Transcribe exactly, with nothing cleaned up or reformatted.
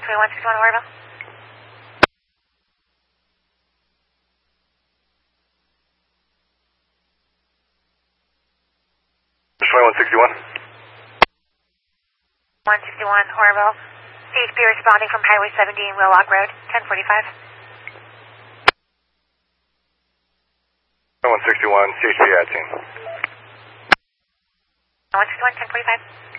twenty-one sixty-one Oroville. twenty-one sixty-one. one sixty-one Oroville. C H P responding from Highway seventy and Willock Road, ten forty-five. one sixty-one, C H P at scene. one sixty-one, ten forty-five.